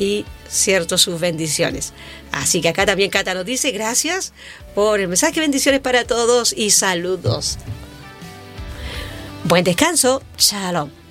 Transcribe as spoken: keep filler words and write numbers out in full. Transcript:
y, cierto, sus bendiciones. Así que acá también Cata nos dice gracias por el mensaje, bendiciones para todos y saludos. Buen descanso, shalom.